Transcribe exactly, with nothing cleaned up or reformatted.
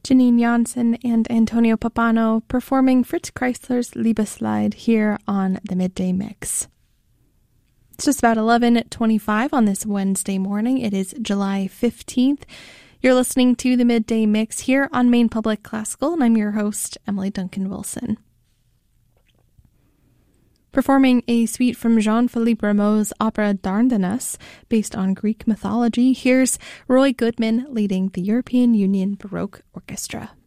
Janine Janssen and Antonio Papano performing Fritz Kreisler's Liebeslied here on the Midday Mix. It's just about eleven twenty-five on this Wednesday morning. It is July fifteenth. You're listening to the Midday Mix here on Maine Public Classical, and I'm your host, Emily Duncan Wilson. Performing a suite from Jean-Philippe Rameau's opera Dardanus, based on Greek mythology, here's Roy Goodman leading the European Union Baroque Orchestra.